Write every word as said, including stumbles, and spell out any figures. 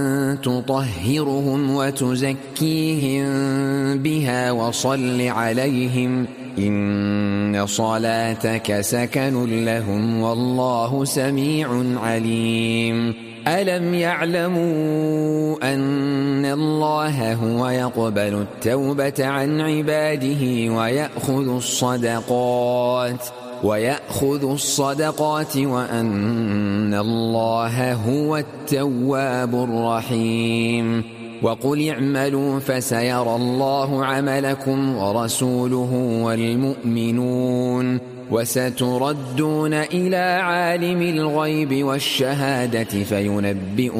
تطهرهم وتزكيهم بها وصل عليهم إن صلاتك سكن لهم والله سميع عليم. ألم يعلموا أن الله هو يقبل التوبة عن عباده ويأخذ الصدقات ويأخذ الصدقات وأن الله هو التواب الرحيم. وقل اعملوا فسيرى الله عملكم ورسوله والمؤمنون وستردون إلى عالم الغيب والشهادة فينبئكم